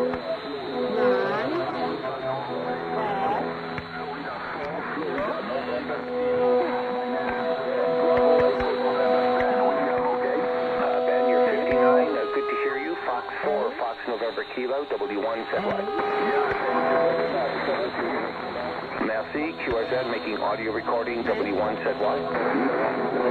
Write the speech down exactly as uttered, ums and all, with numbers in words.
November Kilo, W one, set right. Merci, Q R Z making audio recording, W one, set right.